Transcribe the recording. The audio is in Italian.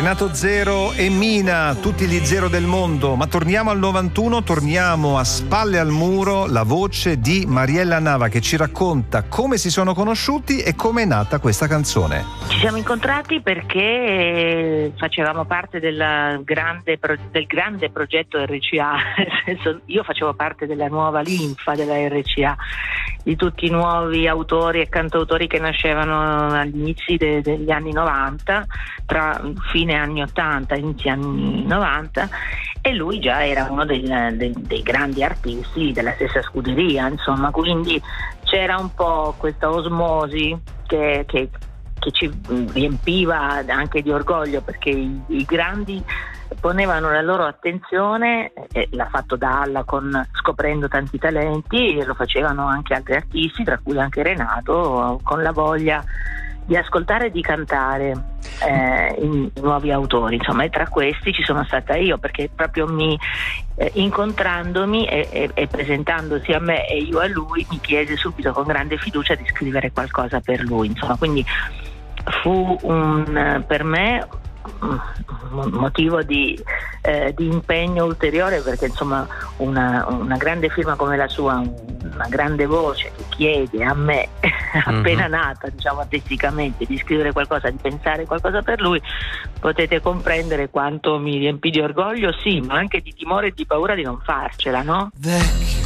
Renato Zero e Mina, tutti gli zero del mondo. Ma torniamo al 91, torniamo a spalle al muro, la voce di Mariella Nava che ci racconta come si sono conosciuti e come è nata questa canzone. Ci siamo incontrati perché facevamo parte del grande progetto RCA, nel senso, io facevo parte della nuova linfa della RCA, di tutti i nuovi autori e cantautori che nascevano agli inizi degli anni 90, tra fine anni 80 e inizi anni 90, e lui già era uno dei grandi artisti della stessa scuderia, insomma, quindi c'era un po' questa osmosi che ci riempiva anche di orgoglio, perché i grandi ponevano la loro attenzione, l'ha fatto Dalla scoprendo tanti talenti, e lo facevano anche altri artisti, tra cui anche Renato, con la voglia di ascoltare e di cantare i nuovi autori, insomma, e tra questi ci sono stata io, perché proprio incontrandomi e presentandosi a me e io a lui, mi chiese subito con grande fiducia di scrivere qualcosa per lui, insomma, quindi fu per me un motivo di impegno ulteriore, perché insomma una grande firma come la sua, una grande voce che chiede a me appena nata, diciamo, artisticamente, di scrivere qualcosa, di pensare qualcosa per lui, potete comprendere quanto mi riempì di orgoglio, sì, ma anche di timore e di paura di non farcela, no? Vecchio